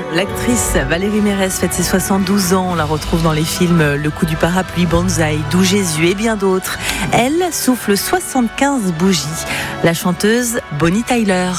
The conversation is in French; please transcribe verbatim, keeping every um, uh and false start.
L'actrice Valérie Mérès fête ses soixante-douze ans. On la retrouve dans les films Le coup du parapluie, Banzai, Doux Jésus et bien d'autres. Elle souffle soixante-quinze bougies. La chanteuse Bonnie Tyler.